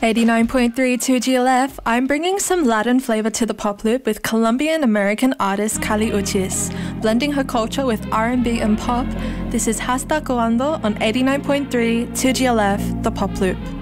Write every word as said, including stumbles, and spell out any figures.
eighty-nine point three two G L F, I'm bringing some Latin flavor to the pop loop with Colombian-American artist Kali Uchis, blending her culture with R and B and pop. This is Hasta Cuando on eighty-nine point three two G L F, the pop loop.